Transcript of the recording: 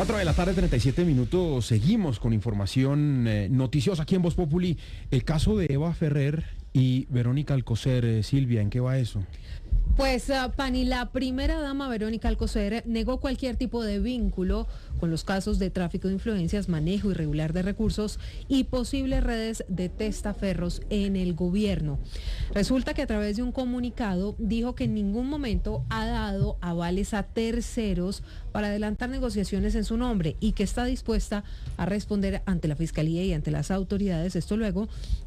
4 de la tarde, 37 minutos. Seguimos con información noticiosa aquí en Voz Populi. El caso de Eva Ferrer y Verónica Alcocer. Silvia, ¿en qué va eso? Pues, Pani, la primera dama Verónica Alcocer negó cualquier tipo de vínculo con los casos de tráfico de influencias, manejo irregular de recursos y posibles redes de testaferros en el gobierno. Resulta que a través de un comunicado dijo que en ningún momento ha dado avales a terceros para adelantar negociaciones en su nombre y que está dispuesta a responder ante la Fiscalía y ante las autoridades, esto luego